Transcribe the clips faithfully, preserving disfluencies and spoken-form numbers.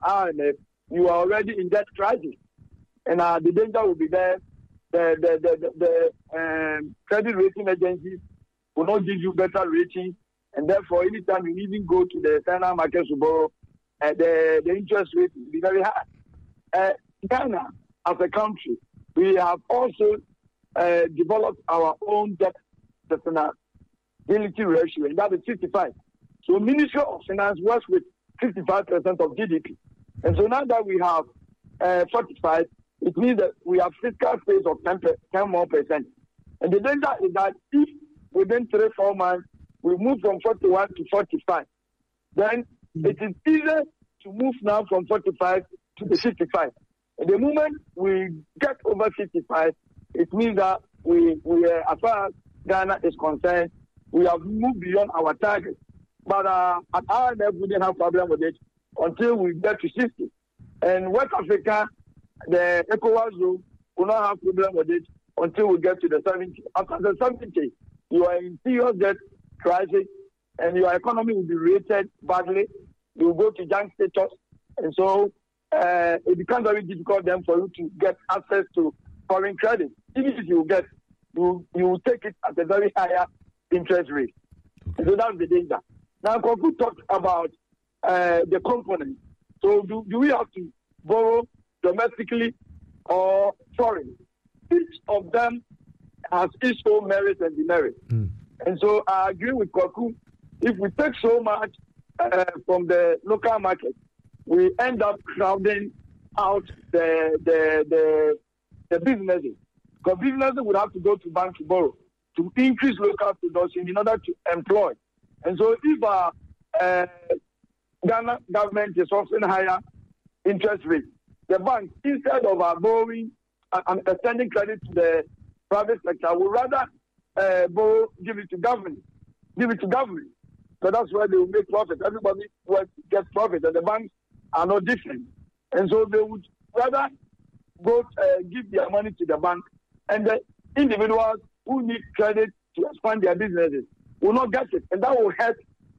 I M F, you are already in debt crisis. And uh, the danger will be there. The, the, the, the, the um, credit rating agencies will not give you better rating. And therefore, anytime you even go to the external market to borrow, uh, the, the interest rate will be very high. Uh, Ghana, as a country, we have also uh, developed our own debt sustainability ratio, and that is fifty-five. So Ministry of Finance works with fifty-five percent of G D P. And so now that we have uh, forty-five, it means that we have fiscal space of ten more percent. And the danger is that if within three, four months, we move from forty-one to forty-five, then it is easier to move now from forty-five to the fifty-five. And the moment we get over fifty-five, it means that we, we uh, as far as Ghana is concerned, we have moved beyond our target. But uh, at I M F, we didn't have problem with it until we get to sixty. And West Africa, the ECOWAS zone, will not have problem with it until we get to the seventy. After the seventy, you are in serious debt crisis, and your economy will be rated badly. You will go to junk status, and so uh, it becomes very difficult then for you to get access to foreign credit. Even if you get, you you will take it at a very higher interest rate. Okay. So that's the danger. Now, Kofu talked about uh, the components. So do, do we have to borrow domestically or foreign? Each of them has its own merit and demerit. Mm. And so I agree with Kofu. If we take so much uh, from the local market, we end up crowding out the the the, the businesses. Because businesses would have to go to bank to borrow to increase local production in order to employ. And so if our uh, Ghana government is offering higher interest rates, the bank, instead of uh, borrowing and uh, extending credit to the private sector, would rather uh, borrow, give it to government, give it to government. So that's where they will make profit. Everybody will get profit, and the banks are not different. And so they would rather go uh, give their money to the bank, and the individuals who need credit to expand their businesses will not get it, and that will help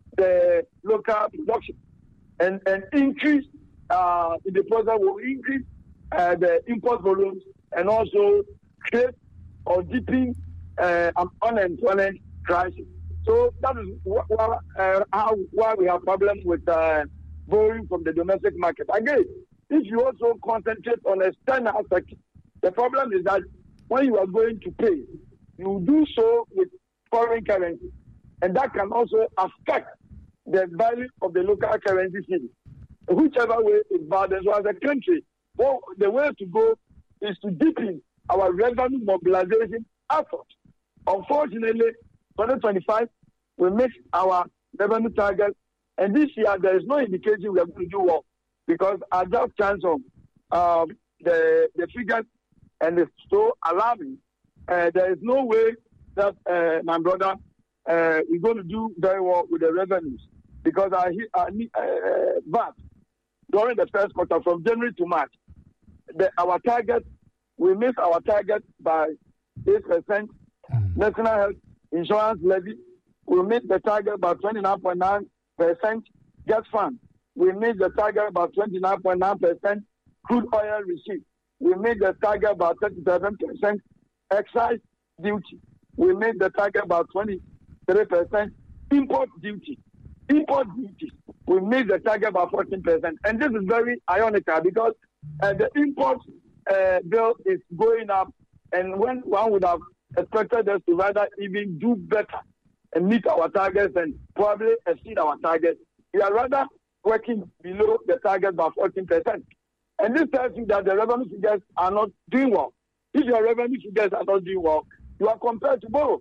the local production and, and increase uh, in the process will increase uh, the import volumes and also create or deepen uh, an unemployment crisis. So that is wh- wh- uh, how why we have problems with uh, borrowing from the domestic market. Again, if you also concentrate on external aspect, the problem is that when you are going to pay, you do so with foreign currency, and that can also affect the value of the local currency city. Whichever way is bad, and so as a country, well, the way to go is to deepen our revenue mobilization effort. Unfortunately, twenty twenty-five, we missed our revenue target, and this year there is no indication we are going to do well because our just chance of um, the the figures and it's so alarming. Uh, there is no way that uh, my brother uh, is going to do very well with the revenues because I I need uh, but during the first quarter from January to March, the, our target we missed our target by eight percent. National Health Insurance Levy, we made the target about twenty-nine point nine percent. Gas fund, we made the target about twenty-nine point nine percent. Crude oil receipt, we made the target about thirty-seven percent. Excise duty, we made the target about twenty-three percent. Import duty, import duty, we made the target about fourteen percent. And this is very ironical because uh, the import uh, bill is going up, and when one would have expected us to rather even do better and meet our targets and probably exceed our targets, we are rather working below the target by fourteen percent. And this tells you that the revenue figures are not doing well. If your revenue figures are not doing well, you are compelled to borrow.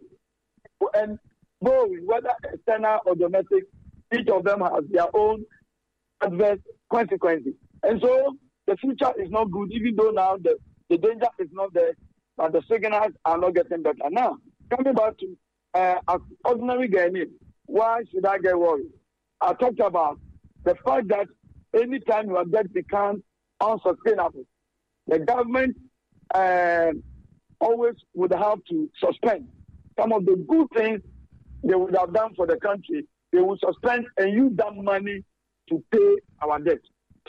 And borrowing, whether external or domestic, each of them has their own adverse consequences. And so the future is not good, even though now the, the danger is not there, but the signals are not getting better. Now, coming back to uh, as ordinary Ghanaian, why should I get worried? I talked about the fact that anytime your debt becomes unsustainable, the government uh, always would have to suspend some of the good things they would have done for the country. They would suspend and use that money to pay our debt.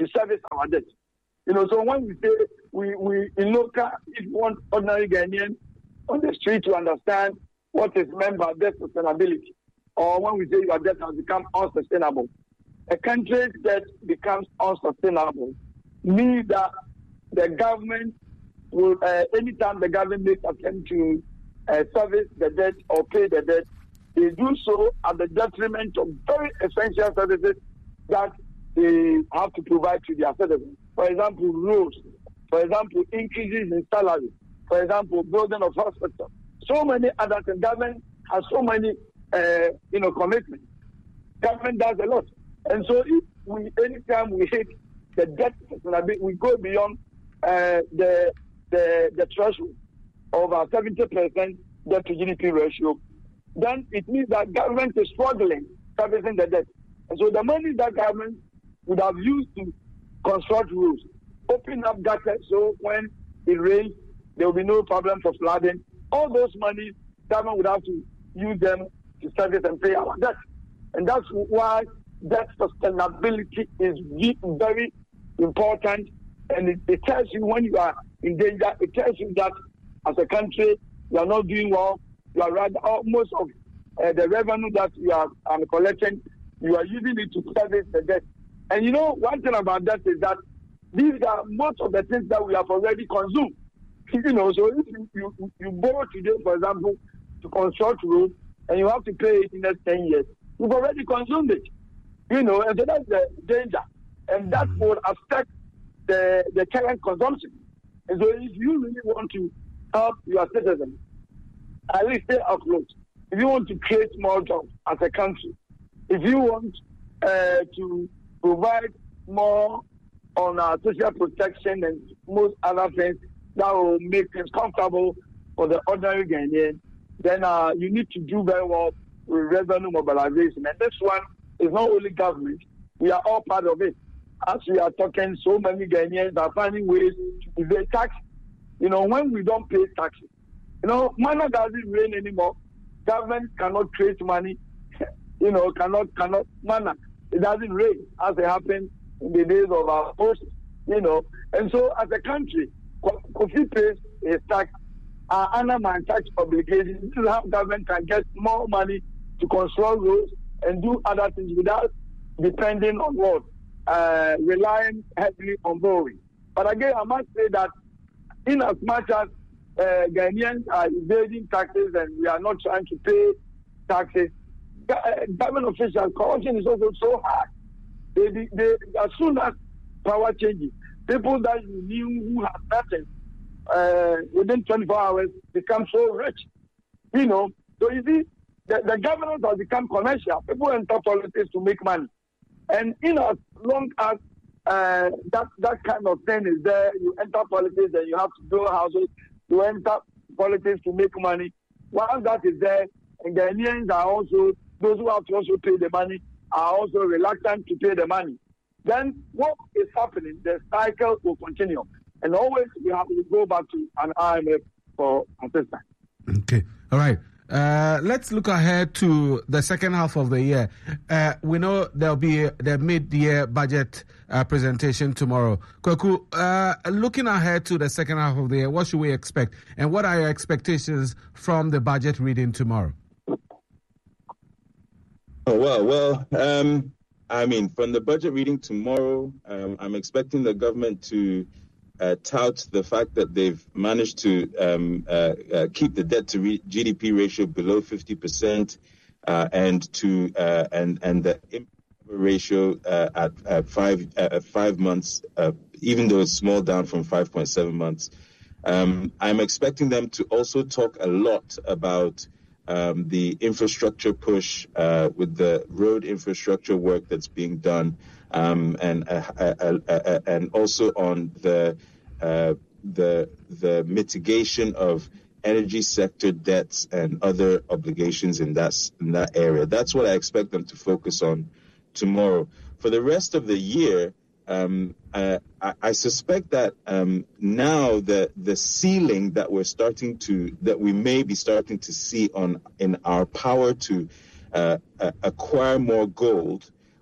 to service our debt. You know, so when we say we, we in local, if you want ordinary Ghanaian on the street to understand what is meant by debt sustainability, or when we say your debt has become unsustainable, a country's debt becomes unsustainable, means that the government will, uh, anytime the government makes attempt to uh, service the debt or pay the debt, they do so at the detriment of very essential services that they have to provide to their citizens. For example, roads. For example, increases in salary. For example, building of hospitals. So many other things. Government has so many, uh, you know, commitments. Government does a lot. And so if we, anytime we hit the debt, we go beyond uh, the, the, the threshold of our seventy percent debt to G D P ratio, then it means that government is struggling servicing the debt. And so the money that government would have used to construct roads, open up gutters so when it rains, there will be no problem for flooding. All those money, government would have to use them to service and pay our debt. And that's why debt sustainability is very important. And it, it tells you when you are in danger, it tells you that as a country, you are not doing well. You are rather, most of uh, the revenue that you are um, collecting, you are using it to service the debt. And you know, one thing about that is that these are most of the things that we have already consumed. You know, so if you, you, you borrow today, for example, to construct roads, and you have to pay it in the next ten years, you've already consumed it. You know, and so that's the danger. And that will affect the, the current consumption. And so if you really want to help your citizens, at least stay afloat. If you want to create more jobs as a country, if you want uh, to provide more on our social protection and most other things that will make things comfortable for the ordinary Ghanaian, then uh, you need to do very well with revenue mobilization. And this one is not only government, we are all part of it. As we are talking, so many Ghanaians are finding ways to evade tax. You know, when we don't pay taxes, you know, money doesn't rain anymore. Government cannot create money. You know, cannot, cannot, money. It doesn't rain as it happened in the days of our post, you know. And so as a country, Kofi pays a tax, our annual tax obligations. This is how government can get more money to construct roads and do other things without depending on what? Uh, relying heavily on borrowing. But again, I must say that in as much as uh, Ghanaians are evading taxes and we are not trying to pay taxes, government officials, corruption is also so hard. They, they, they, as soon as power changes, people that you knew who had nothing uh, within twenty-four hours become so rich. You know, so you see, the, the government has become commercial. People enter politics to make money. And in as long as uh, that, that kind of thing is there, you enter politics and you have to build houses, you enter politics to make money. Once that is there, and Ghanaians are also, those who have to also pay the money, are also reluctant to pay the money. Then what is happening? The cycle will continue. And always we have to go back to an I M F for assistance. Okay. All right. Uh, let's look ahead to the second half of the year. Uh, we know there'll be the mid-year budget uh, presentation tomorrow. Kwaku, uh, looking ahead to the second half of the year, what should we expect? And what are your expectations from the budget reading tomorrow? Oh, well, well, um, I mean, from the budget reading tomorrow, um, I'm expecting the government to uh, tout the fact that they've managed to um, uh, uh, keep the debt to re- G D P ratio below fifty percent uh, and to uh, and and the ratio uh, at, at five uh, five months, uh, even though it's small down from five point seven months. Um, I'm expecting them to also talk a lot about Um, the infrastructure push uh, with the road infrastructure work that's being done, um, and uh, uh, uh, uh, and also on the uh, the the mitigation of energy sector debts and other obligations in that in that area. That's what I expect them to focus on tomorrow. For the rest of the year, um, uh, I, I suspect that um, now the the ceiling that we're starting to that we may be starting to see on in our power to uh, uh, acquire more gold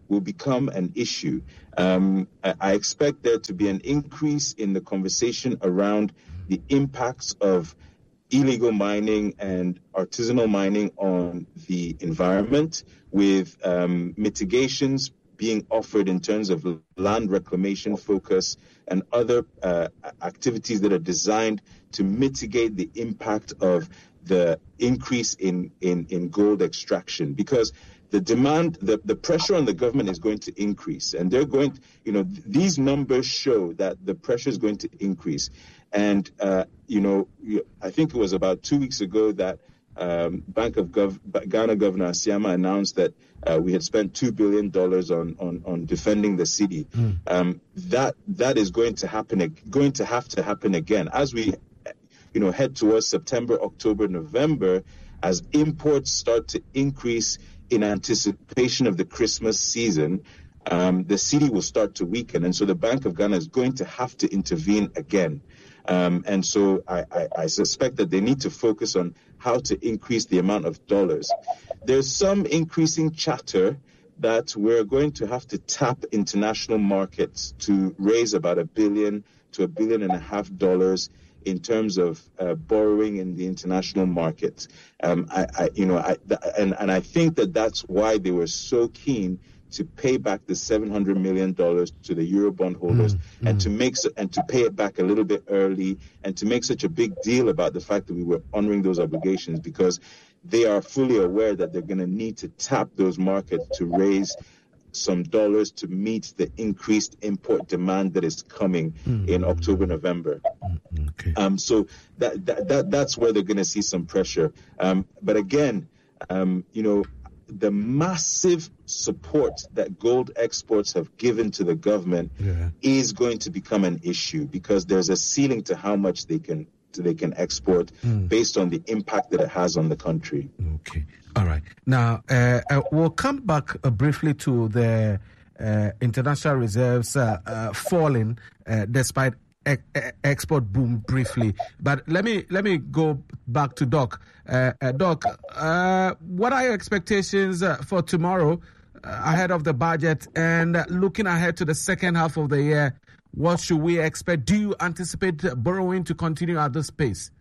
will become an issue. Um, I, I expect there to be an increase in the conversation around the impacts of illegal mining and artisanal mining on the environment, with um, mitigations being offered in terms of land reclamation focus and other uh, activities that are designed to mitigate the impact of the increase in, in, in gold extraction. Because the demand, the, the pressure on the government is going to increase. And they're going to, you know, th- these numbers show that the pressure is going to increase. And, uh, you know, I think it was about two weeks ago that um, Bank of Gov- Ghana Governor Asiama announced that uh, we had spent two billion dollars on, on, on defending the city. Mm. Um, that that is going to happen, going to have to happen again as we, you know, head towards September, October, November, as imports start to increase in anticipation of the Christmas season. Um, the city will start to weaken, and so the Bank of Ghana is going to have to intervene again. Um, and so I, I, I suspect that they need to focus on how to increase the amount of dollars. There's some increasing chatter that we're going to have to tap international markets to raise about a billion to a billion and a half dollars in terms of uh, borrowing in the international markets. Um, I, I, you know, I, th- and, and I think that that's why they were so keen to pay back the seven hundred million dollars to the Eurobond holders mm, and mm. to make so, and to pay it back a little bit early, and to make such a big deal about the fact that we were honoring those obligations, because they are fully aware that they're going to need to tap those markets to raise some dollars to meet the increased import demand that is coming mm. in October, November. Mm, okay. Um, so that, that that that's where they're going to see some pressure. Um, but again, um, you know, the massive support that gold exports have given to the government yeah. is going to become an issue, because there's a ceiling to how much they can they can export mm. based on the impact that it has on the country. Okay. All right. Now, uh, uh, we'll come back uh, briefly to the uh, international reserves uh, uh, falling uh, despite e- e- export boom briefly. But let me let me go back to Doc. Uh, uh, Doc, uh, what are your expectations uh, for tomorrow uh, ahead of the budget, and uh, looking ahead to the second half of the year? What should we expect? Do you anticipate borrowing to continue at this pace?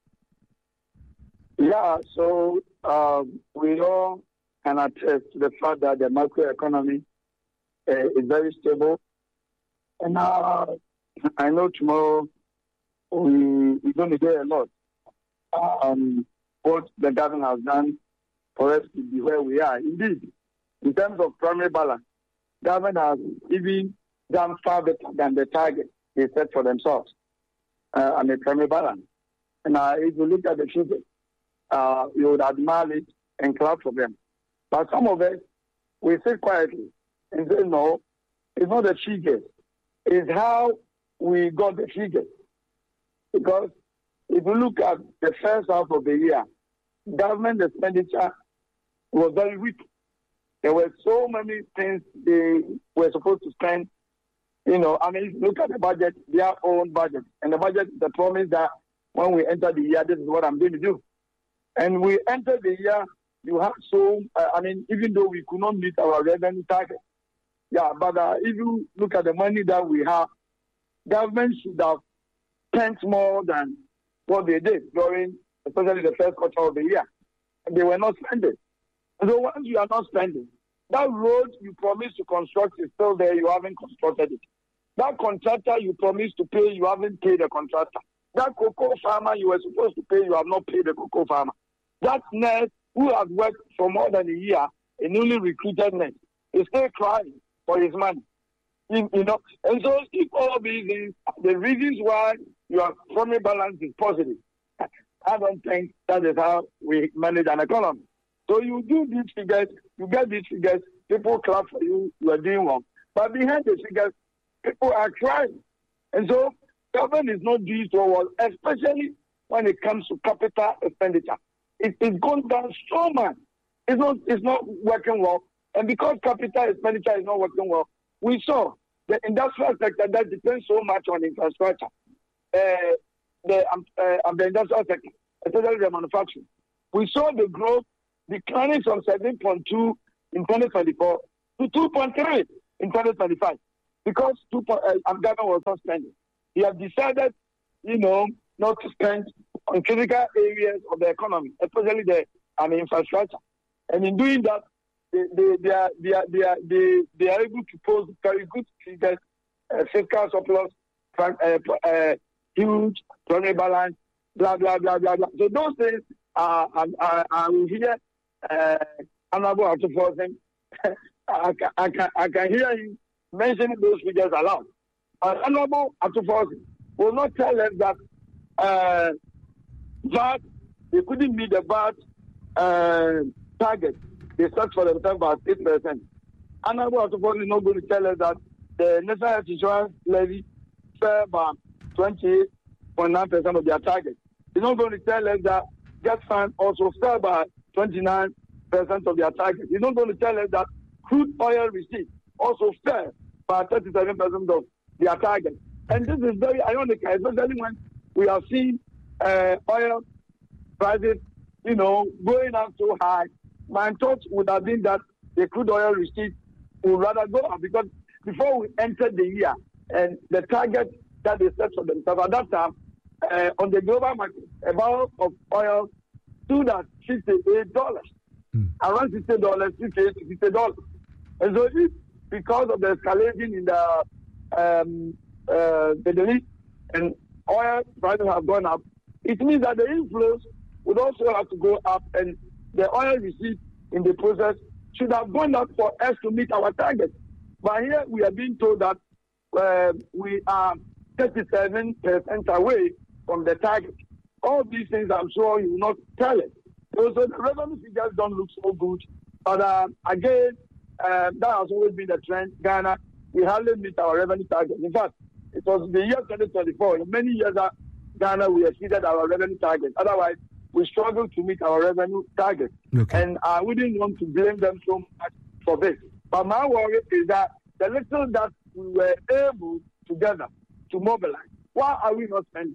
Yeah, so um, we all can attest to the fact that the macroeconomy uh, is very stable. And uh, I know tomorrow we, we're going to get a lot. Um, what the government has done for us to be where we are. Indeed, in terms of primary balance, government has even done far better than the target they set for themselves uh, on the primary balance. And uh, if you look at the figures, uh, you would admire it and clap for them. But some of us, we sit quietly and say, no, it's not the figures. It's how we got the figures. Because if you look at the first half of the year, government expenditure was very weak. There were so many things they were supposed to spend. You know, I mean, look at the budget, their own budget. And the budget, the promise that when we enter the year, this is what I'm going to do. And we entered the year, you have so, uh, I mean, even though we could not meet our revenue target. Yeah, but uh, if you look at the money that we have, government should have spent more than what they did during, especially the first quarter of the year. And they were not spending. And so once you are not spending, that road you promised to construct is still there, you haven't constructed it. That contractor you promised to pay, you haven't paid the contractor. That cocoa farmer you were supposed to pay, you have not paid the cocoa farmer. That nurse who has worked for more than a year, a newly recruited nurse, is still crying for his money. You, you know, and so if all these things, the reasons why your primary balance is positive, I don't think that is how we manage an economy. So you do these figures, you get these figures, people clap for you, you are doing well. But behind the figures, people are crying. And so government is not doing so well, especially when it comes to capital expenditure. It, it's gone down so much. It's not, it's not working well. And because capital expenditure is not working well, we saw the industrial sector that depends so much on infrastructure, uh, the, um, uh, the industrial sector, especially the manufacturing. We saw the growth declining from seven point two in twenty twenty-four to two point three in twenty twenty-five because two, uh, Ghana was not spending. He has decided, you know, not to spend on critical areas of the economy, especially the I mean, infrastructure. And in doing that, they they, they are they are they are they, they are able to post very good figures, uh, fiscal surplus, uh, uh, huge primary balance, blah blah blah blah blah. So those things are are are we hear uh, Honorable Atufo. I can I can I can hear him mentioning those figures aloud. Uh, Honorable Atufo will not tell us that uh, that they couldn't meet the V A T uh, target. They set for themselves about eight percent. Honorable Atufo is not going to tell us that the national health insurance levy fell by twenty-eight point nine percent of their target. He's not going to tell us that Gas Fund also fell by twenty-nine percent of their target. He's not going to tell us that crude oil receipts also fell by thirty-seven percent of their target. And this is very ironic, especially when we have seen uh, oil prices, you know, going up so high. My thought would have been that the crude oil receipts would rather go up because before we entered the year and the target that they set for themselves at that time, uh, on the global market, a barrel of oil stood at sixty-eight dollars, mm. around sixty dollars, sixty-eight, sixty dollars. And so if because of the escalation in the um, uh, the Middle East and oil prices have gone up, it means that the inflows would also have to go up, and the oil receipt in the process should have gone up for us to meet our target. But here we are being told that uh, we are thirty-seven percent away from the target. All these things I'm sure you will not tell it. So, so the revenue figures don't look so good. But uh, again, uh, that has always been the trend. Ghana, we hardly meet our revenue target. In fact, it was the year twenty twenty-four. In many years, uh, Ghana, we exceeded our revenue target. Otherwise, we struggle to meet our revenue target. Okay. And I wouldn't want to blame them so much for this. But my worry is that the little that we were able together to mobilize, why are we not spending?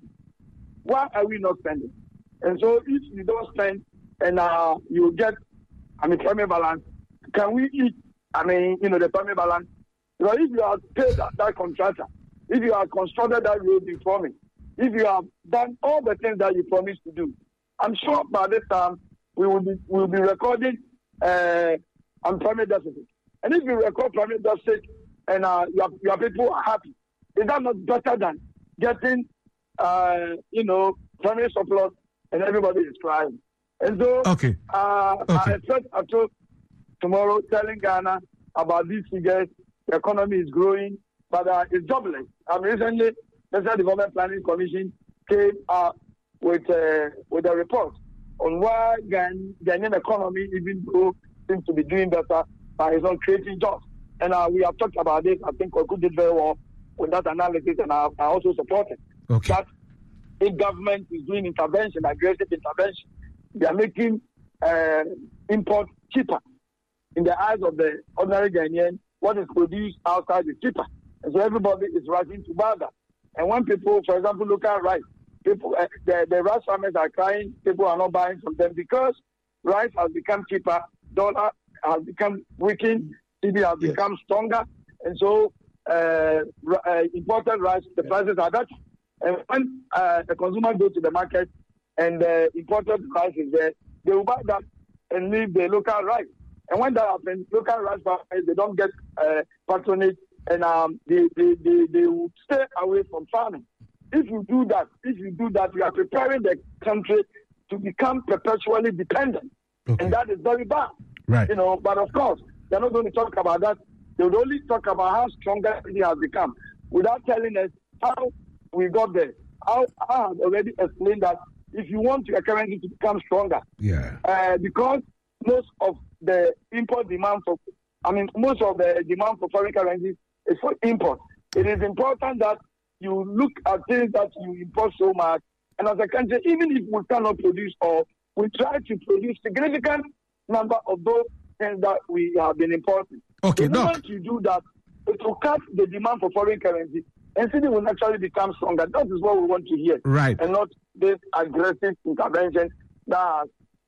Why are we not spending? And so if you don't spend and uh, you get, I mean, primary balance, can we eat, I mean, you know, the primary balance? Because if you have paid that, that contractor, if you have constructed that road you promised, if you have done all the things that you promised to do, I'm sure by this time we will be we will be recording uh, on primary deficit. And if you record primary deficit and uh, your your people are happy, is that not better than getting uh, you know primary surplus and everybody is crying? And so okay. Uh, okay. I expect until tomorrow telling Ghana about these figures. The economy is growing, but uh, it's jobless. I mean, recently, the National Development Planning Commission came up with uh, with a report on why Ghan- Ghanaian economy, even though seems to be doing better, but it's not creating jobs. And uh, we have talked about this. I think Kwaku did very well with that analysis, and I, I also support it. Okay. That if government is doing intervention, aggressive intervention, they are making uh, import cheaper in the eyes of the ordinary Ghanaian. What is produced outside is cheaper, and so everybody is rushing to buy that. And when people, for example, look at rice, people, uh, the, the rice farmers are crying. People are not buying from them because rice has become cheaper, dollar has become weakened, C D has yes. become stronger, and so uh, uh, imported rice, the prices are better. And when uh, the consumer goes to the market and the imported rice is there, they will buy that and leave the local rice. And when that happens, local rice farmers, they don't get uh, patronage, and um, they, they, they, they will stay away from farming. If you do that, if you do that, you are preparing the country to become perpetually dependent. Okay. And that is very bad. Right. You know, but of course, they're not going to talk about that. They would only talk about how stronger it has become without telling us how we got there. I, I have already explained that if you want your currency to become stronger, yeah, uh, because most of the import demand for, I mean, most of the demand for foreign currency is for import. It is important that you look at things that you import so much, and as a country, even if we cannot produce or we try to produce significant number of those things that we have been importing. Okay, the moment you do that, it will cut the demand for foreign currency, and city will naturally become stronger. That is what we want to hear, right? And not this aggressive intervention that has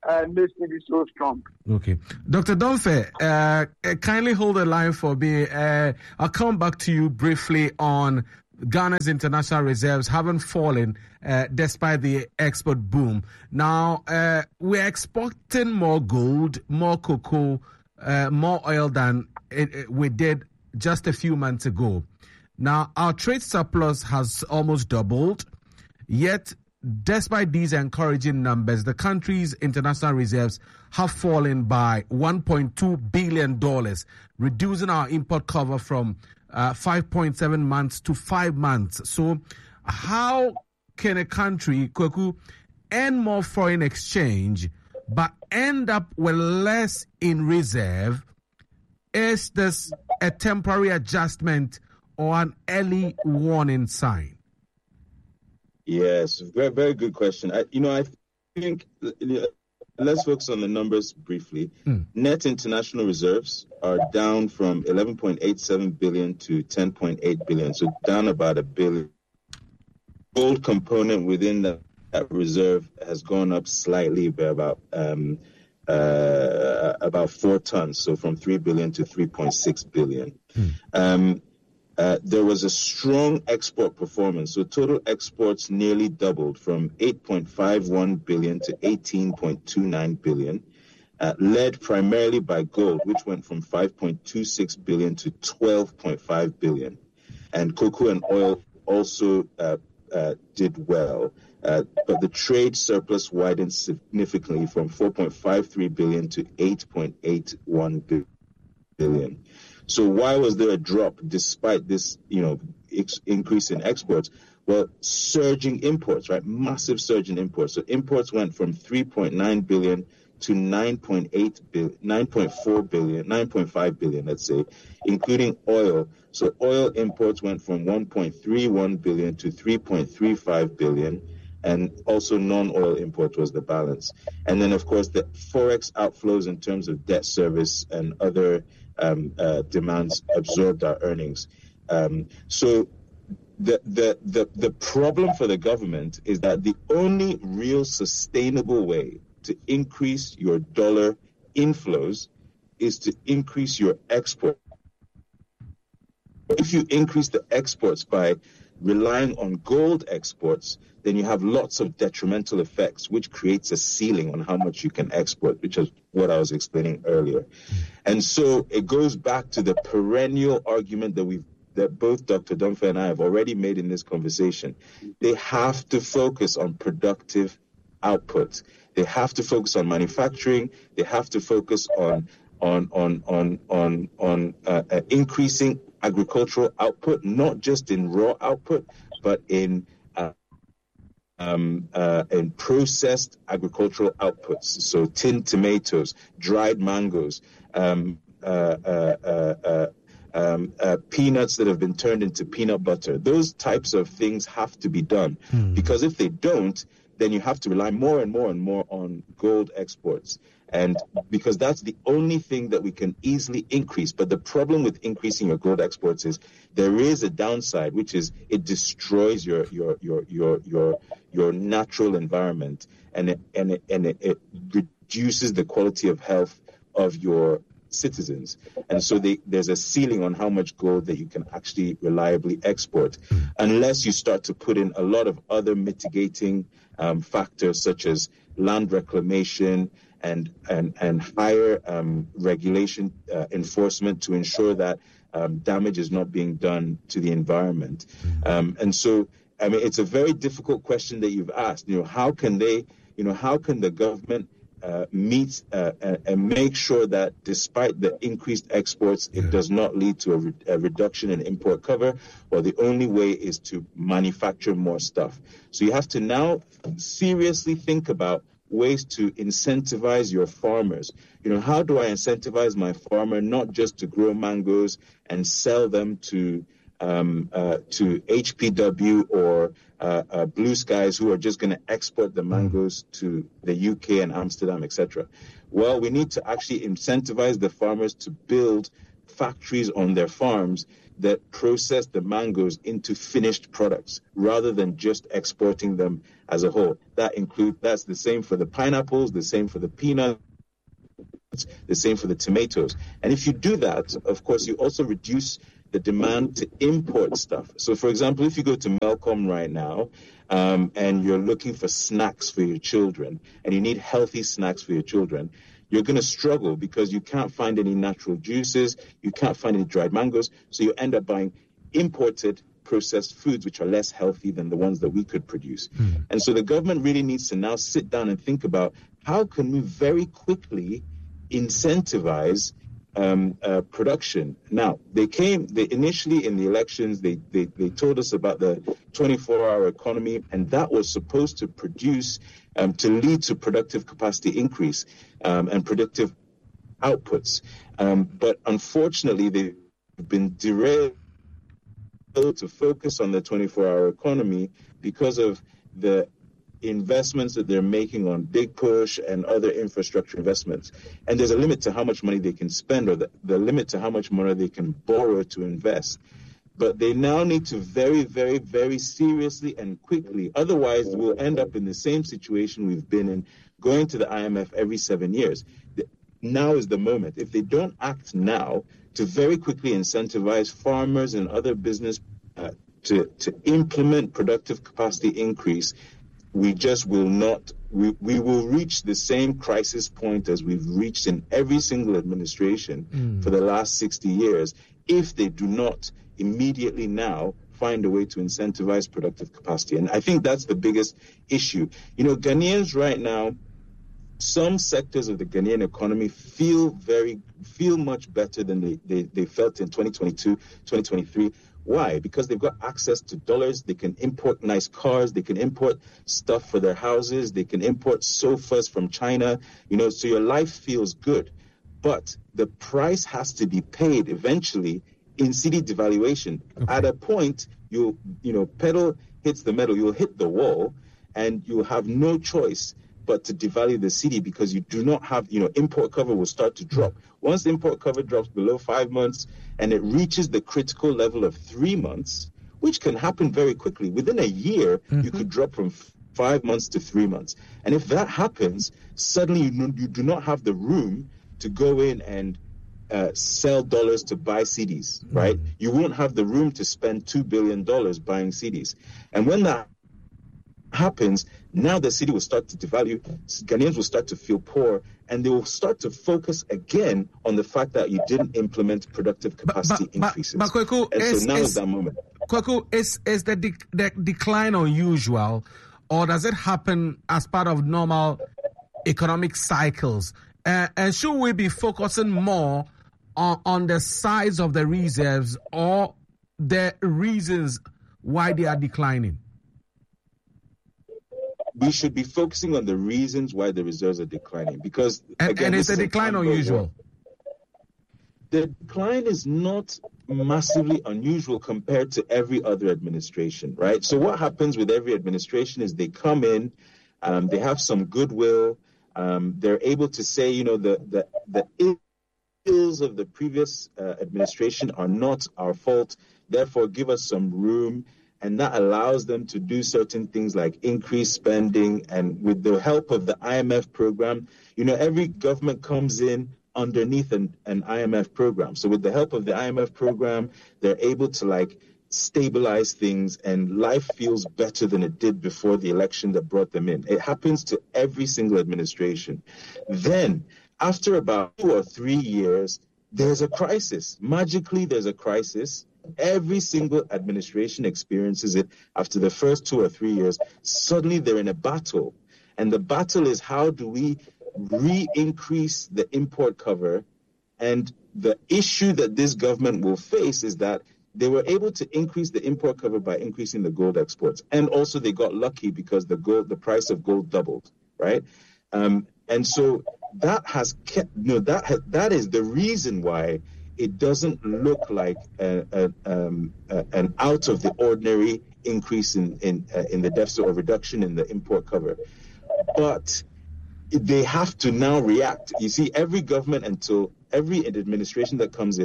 uh, makes me be so strong. Okay. Doctor Domfe, uh, kindly hold the line for me. Uh, I'll come back to you briefly on Ghana's international reserves haven't fallen uh, despite the export boom. Now, uh, we're exporting more gold, more cocoa, uh, more oil than it, it, we did just a few months ago. Now, our trade surplus has almost doubled, yet despite these encouraging numbers, the country's international reserves have fallen by one point two billion dollars, reducing our import cover from uh, five point seven months to five months. So how can a country, Kwaku, earn more foreign exchange but end up with less in reserve? Is this a temporary adjustment or an early warning sign? Yes, very, very good question. I, you know, I think let's focus on the numbers briefly. Mm. Net international reserves are down from eleven point eight seven billion to ten point eight billion, so down about a billion. Gold component within that, that reserve has gone up slightly by about um, uh, about four tons, so from three billion to three point six billion. Mm. Um, Uh, there was a strong export performance. So total exports nearly doubled from eight point five one billion to eighteen point two nine billion, uh, led primarily by gold, which went from five point two six billion to twelve point five billion. And cocoa and oil also uh, uh, did well. Uh, but the trade surplus widened significantly from four point five three billion to eight point eight one billion. So why was there a drop despite this, you know, ex- increase in exports? Well, surging imports, right? Massive surge in imports. So imports went from three point nine billion to nine point eight billion, nine point four billion, nine point five billion, let's say, including oil. So oil imports went from one point three one billion to three point three five billion. And also non-oil import was the balance. And then, of course, the forex outflows in terms of debt service and other um, uh, demands absorbed our earnings. Um, so the, the the the problem for the government is that the only real sustainable way to increase your dollar inflows is to increase your export. If you increase the exports by relying on gold exports, then you have lots of detrimental effects, which creates a ceiling on how much you can export, which is what I was explaining earlier. And so it goes back to the perennial argument that we've that both Doctor Domfe and I have already made in this conversation. They have to focus on productive output. They have to focus on manufacturing. They have to focus on on on on on on uh, uh, increasing agricultural output, not just in raw output, but in uh, um, uh, in processed agricultural outputs. So tinned tomatoes, dried mangoes, um, uh, uh, uh, uh, um, uh, peanuts that have been turned into peanut butter. Those types of things have to be done, hmm. because if they don't, then you have to rely more and more and more on gold exports. And because that's the only thing that we can easily increase. But the problem with increasing your gold exports is there is a downside, which is it destroys your your your your your, your natural environment, and it, and it, and it, it reduces the quality of health of your citizens. And so they, there's a ceiling on how much gold that you can actually reliably export, unless you start to put in a lot of other mitigating um, factors, such as land reclamation and and and higher um, regulation uh, enforcement to ensure that um, damage is not being done to the environment. Um, and so, I mean, it's a very difficult question that you've asked. You know, how can they, you know, how can the government uh, meet uh, and, and make sure that despite the increased exports, it yeah. does not lead to a, re- a reduction in import cover? Well, the only way is to manufacture more stuff. So you have to now seriously think about ways to incentivize your farmers. You know, how do I incentivize my farmer not just to grow mangoes and sell them to um, uh, to H P W or uh, uh, Blue Skies, who are just going to export the mangoes to the U K and Amsterdam, et cetera? Well, we need to actually incentivize the farmers to build factories on their farms that process the mangoes into finished products rather than just exporting them as a whole. That include that's the same for the pineapples, the same for the peanuts, the same for the tomatoes. And if you do that, of course, you also reduce the demand to import stuff. So, for example, if you go to Melcom right now um, and you're looking for snacks for your children and you need healthy snacks for your children, you're going to struggle because you can't find any natural juices, you can't find any dried mangoes, so you end up buying imported processed foods which are less healthy than the ones that we could produce. Mm. And so the government really needs to now sit down and think about how can we very quickly incentivize um, uh, production. Now, they came, they initially in the elections, they, they, they told us about the twenty-four hour economy, and that was supposed to produce, um, to lead to productive capacity increase um, and productive outputs. Um, but unfortunately, they've been derailed to focus on the twenty-four hour economy because of the investments that they're making on Big Push and other infrastructure investments. And there's a limit to how much money they can spend, or the, the limit to how much money they can borrow to invest. But they now need to very, very, very seriously and quickly. Otherwise, we'll end up in the same situation we've been in, going to the I M F every seven years. Now is the moment. If they don't act now to very quickly incentivize farmers and other business uh, to, to implement productive capacity increase, we just will not, we, we will reach the same crisis point as we've reached in every single administration mm. for the last sixty years, if they do not immediately now find a way to incentivize productive capacity. And I think that's the biggest issue. You know, Ghanaians right now, some sectors of the Ghanaian economy feel very, feel much better than they, they, they felt in twenty twenty-two, twenty twenty-three. Why? Because they've got access to dollars. They can import nice cars. They can import stuff for their houses. They can import sofas from China. You know, so your life feels good. But the price has to be paid eventually in cedi devaluation. Okay. At a point, you'll, you know, pedal hits the metal. You'll hit the wall, and you'll have no choice but to devalue the cedi because you do not have, you know, import cover will start to drop. Once the import cover drops below five months and it reaches the critical level of three months, which can happen very quickly. Within a year, mm-hmm. you could drop from f- five months to three months. And if that happens, suddenly you, no, you do not have the room to go in and uh, sell dollars to buy cedis, right? Mm-hmm. You won't have the room to spend two billion dollars buying cedis. And when that happens, now the cedi will start to devalue, Ghanaians will start to feel poor, and they will start to focus again on the fact that you didn't implement productive capacity but, but, increases. But, but Kweku, and is, so now is, is that moment. Kweku, is, is the, de- the decline unusual, or does it happen as part of normal economic cycles? Uh, and should we be focusing more on, on the size of the reserves or the reasons why they are declining? We should be focusing on the reasons why the reserves are declining, because and, again, and it's a decline unusual. The decline is not massively unusual compared to every other administration, right? So what happens with every administration is they come in, um, they have some goodwill, um, they're able to say, you know, the the the ills of the previous uh, administration are not our fault. Therefore, give us some room. And that allows them to do certain things like increase spending. And with the help of the I M F program, you know, every government comes in underneath an, an I M F program. So with the help of the I M F program, they're able to like stabilize things, and life feels better than it did before the election that brought them in. It happens to every single administration. Then after about two or three years, there's a crisis. Magically, there's a crisis. Every single administration experiences it after the first two or three years. Suddenly they're in a battle. And the battle is, how do we re-increase the import cover? And the issue that this government will face is that they were able to increase the import cover by increasing the gold exports. And also they got lucky because the gold, the price of gold doubled, right? Um, and so that has kept, you know, that has, that is the reason why it doesn't look like a, a, um, a, an out of the ordinary increase in in, uh, in the deficit or reduction in the import cover. But they have to now react. You see, every government until every administration that comes in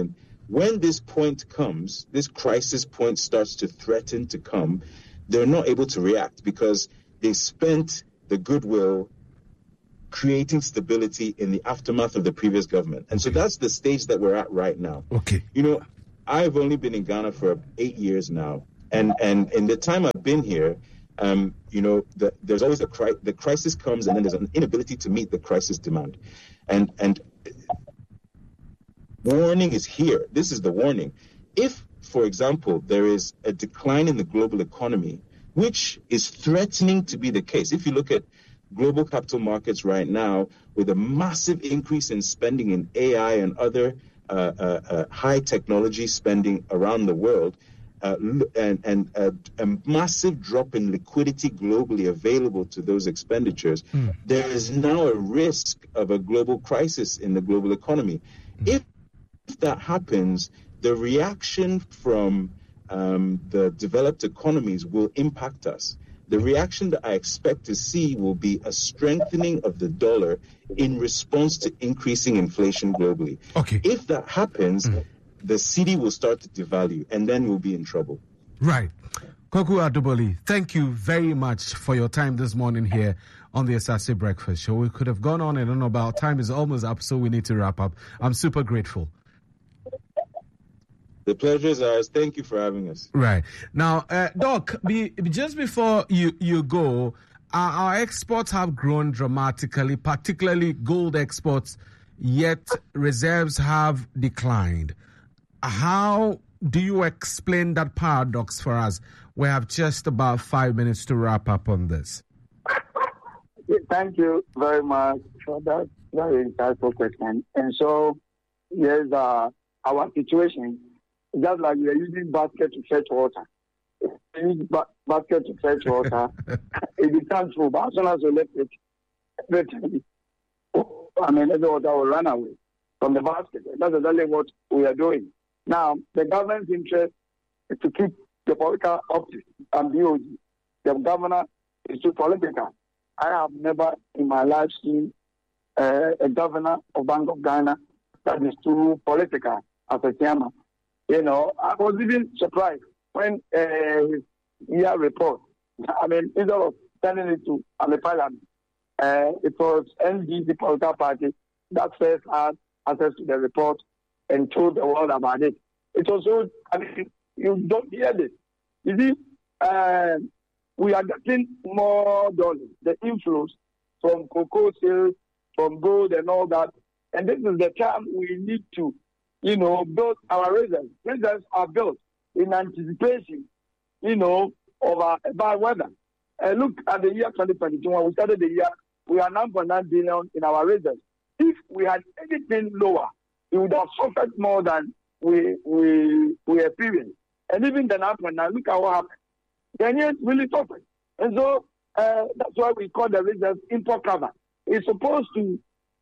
when this point comes, this crisis point starts to threaten to come, they're not able to react because they spent the goodwill creating stability in the aftermath of the previous government. And so that's the stage that we're at right now. Okay. You know, I've only been in Ghana for eight years now. And and in the time I've been here, um, you know, the, there's always a cri- the crisis comes and then there's an inability to meet the crisis demand. And and warning is here. This is the warning. If, for example, there is a decline in the global economy, which is threatening to be the case. If you look at global capital markets right now, with a massive increase in spending in A I and other uh, uh, uh, high technology spending around the world, uh, and, and uh, a massive drop in liquidity globally available to those expenditures, mm. there is now a risk of a global crisis in the global economy. Mm. If that happens, the reaction from um, the developed economies will impact us. The reaction that I expect to see will be a strengthening of the dollar in response to increasing inflation globally. Okay. If that happens, mm. the cedi will start to devalue, and then we'll be in trouble. Right. Kwaku Aduboli, thank you very much for your time this morning here on the Asase Breakfast Show. We could have gone on and on about time is almost up, so we need to wrap up. I'm super grateful. The pleasure is ours. Thank you for having us. Right. Now, uh, Doc, be, just before you, you go, our, our exports have grown dramatically, particularly gold exports, yet reserves have declined. How do you explain that paradox for us? We have just about five minutes to wrap up on this. Thank you very much for that very insightful question. And so, yes, uh, our situation, just like we are using basket to fetch water. If we use ba- basket to fetch water, it becomes full. But as soon as we let it, everything, I mean, every water will run away from the basket. That's exactly what we are doing. Now, the government's interest is to keep the political office and B O G. The governor is too political. I have never in my life seen uh, a governor of Bank of Ghana that is too political as a chairman. You know, I was even surprised when uh, his year report, I mean, instead of sending it to the parliament, uh, it was N D C political party that first had access to the report and told the world about it. It was so, I mean, you don't hear this. You see, uh, we are getting more dollars, the inflows from cocoa sales, from gold and all that. And this is the time we need to, you know, build our reserves. Reserves are built in anticipation, you know, of our bad weather. Uh, look at the year twenty twenty-two. When we started the year, we are nine point nine billion in our reserves. If we had anything lower, it would have suffered more than we we we experienced. And even the nine point nine, look at what happened. Ghanaians really suffered. And so uh, that's why we call the reserves import cover. It's supposed to,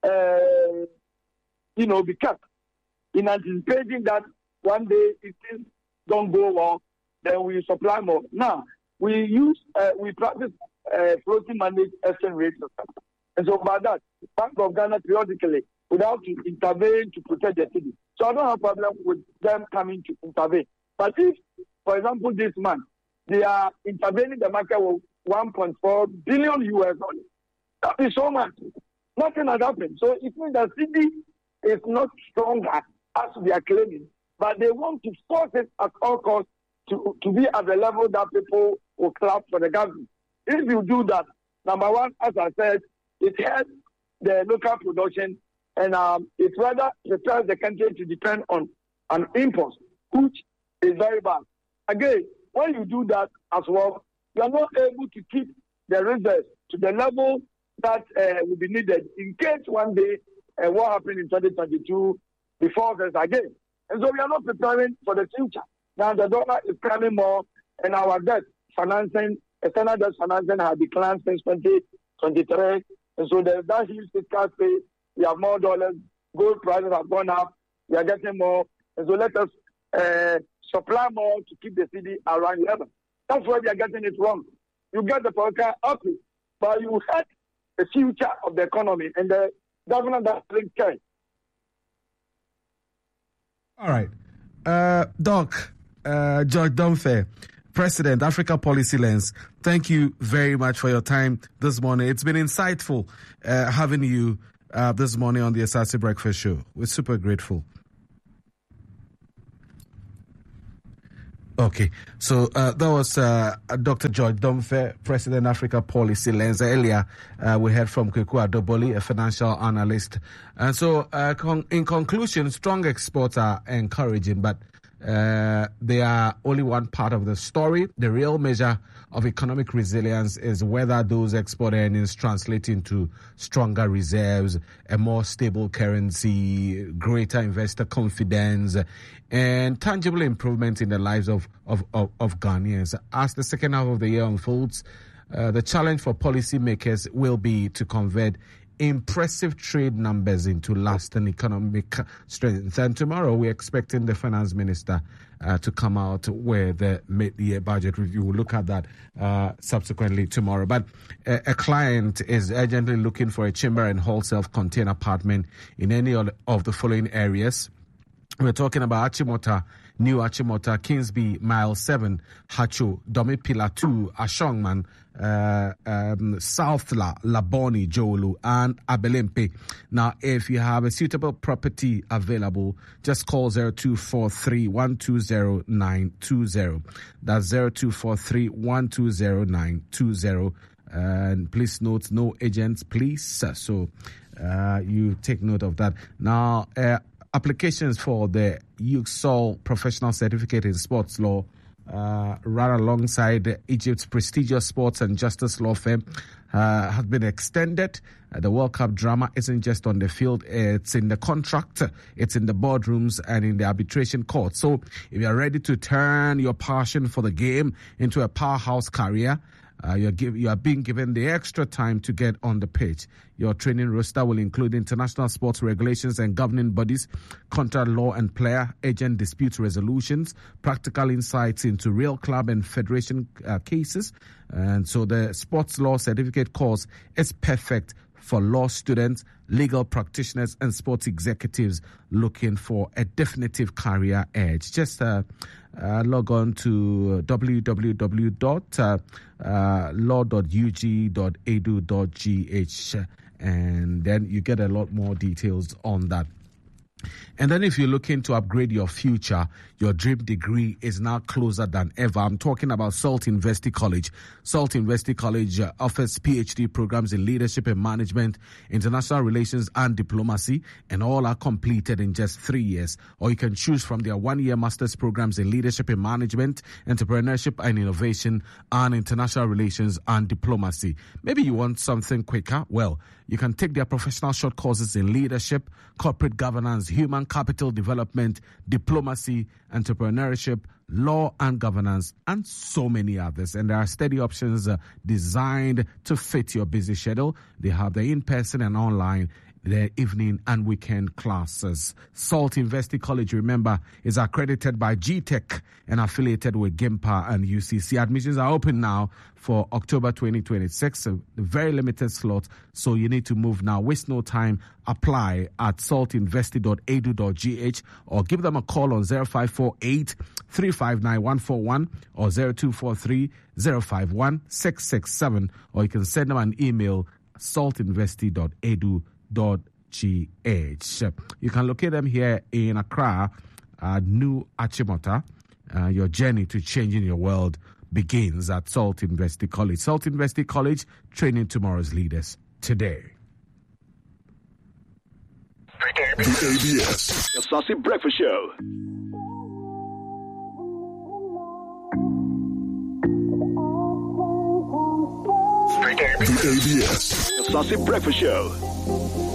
uh, you know, be kept in anticipating that one day if things don't go well, then we supply more. Now, we use, uh, we practice uh, floating managed exchange rate system. And so by that, Bank of Ghana periodically would have to intervene to protect the city. So I don't have a problem with them coming to intervene. But if, for example, this month, they are intervening the market with one point four billion U S dollars, that is so much. Nothing has happened. So it means the city is not stronger as they are claiming, but they want to force it at all costs to, to be at the level that people will clap for the government. If you do that, number one, as I said, it helps the local production, and um, it rather prepares the country to depend on an import, which is very bad. Again, when you do that as well, you are not able to keep the reserves to the level that uh, will be needed in case one day uh, what happened in twenty twenty-two before us again. And so we are not preparing for the future. Now the dollar is coming more, and our debt financing, external debt financing has declined since twenty twenty-three. And so there's that huge fiscal space. We have more dollars. Gold prices have gone up. We are getting more. And so let us uh, supply more to keep the city around level. That's why we are getting it wrong. You get the political up, but you hurt the future of the economy, and the government doesn't care. All right. uh, Doc, uh, George Domfe, President, Africa Policy Lens, thank you very much for your time this morning. It's been insightful uh, having you uh, this morning on the Asase Breakfast Show. We're super grateful. Okay, so uh, that was uh, Doctor George Domfe, President, Africa Policy Lens. Earlier, uh, we heard from Kweku Adoboli, a financial analyst. And so, uh, con- in conclusion, strong exports are encouraging, but uh, they are only one part of the story. The real measure of economic resilience is whether those export earnings translate into stronger reserves, a more stable currency, greater investor confidence, and tangible improvement in the lives of, of, of, of Ghanaians. As the second half of the year unfolds, uh, the challenge for policymakers will be to convert impressive trade numbers into lasting economic strength. And tomorrow we're expecting the finance minister uh, to come out with the mid-year budget review. We'll look at that uh, subsequently tomorrow. But a, a client is urgently looking for a chamber and hall self-contained apartment in any of the following areas. We're talking about Achimota, New Achimota, Kingsby, Mile seven, Hacho, Domipila two, Ashongman, uh, um, South La, Laboni, Jolu, and Abelempe. Now, if you have a suitable property available, just call zero two four three, one two zero, nine two zero. That's zero two four three, one two zero, nine two zero. And please note, no agents, please. So uh, you take note of that. Now, uh, applications for the U X O L Professional Certificate in Sports Law uh, run alongside Egypt's prestigious sports and justice law firm uh, have been extended. Uh, the World Cup drama isn't just on the field, it's in the contract, it's in the boardrooms and in the arbitration court. So if you're ready to turn your passion for the game into a powerhouse career, Uh, you're, give, you are being given the extra time to get on the pitch. Your training roster will include international sports regulations and governing bodies, contract law and player agent dispute resolutions, practical insights into real club and federation uh, cases. And so the sports law certificate course is perfect for law students, legal practitioners, and sports executives looking for a definitive career edge. Just uh, uh, log on to w w w dot law dot u g dot e d u dot g h and then you get a lot more details on that. And then if you're looking to upgrade your future, your dream degree is now closer than ever. I'm talking about Salt University College. Salt University College uh, offers PhD programs in leadership and management, international relations and diplomacy, and all are completed in just three years. Or you can choose from their one-year master's programs in leadership and management, entrepreneurship and innovation, and international relations and diplomacy. Maybe you want something quicker? Well, you can take their professional short courses in leadership, corporate governance, human capital development, diplomacy, entrepreneurship, law and governance, and so many others. And there are study options uh, designed to fit your busy schedule. They have the in-person and online, the evening and weekend classes. Salt University College, remember, is accredited by G Tech and affiliated with GIMPA and U C C. Admissions are open now for October twenty twenty-six, a very limited slot, so you need to move now. Waste no time. Apply at salt university dot e d u dot g h or give them a call on zero five four eight, three five nine, one four one or zero two four three, zero five one, six six seven, or you can send them an email, salt university dot e d u dot g h. You can locate them here in Accra, uh, New Achimota. Uh, your journey to changing your world begins at Salt University College. Salt University College, training tomorrow's leaders today. The A B S, the Asase Breakfast Show. The A B S, the Asase Breakfast Show.